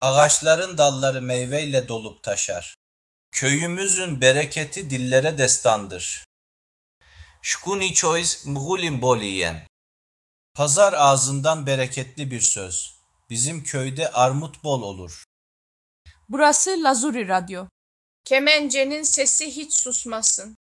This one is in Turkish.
Ağaçların dalları meyveyle dolup taşar. Köyümüzün bereketi dillere destandır. Şkuni çois mğulim boliyen. Pazar ağzından bereketli bir söz. Bizim köyde armut bol olur. Burası Lazuri Radyo. Kemencenin sesi hiç susmasın.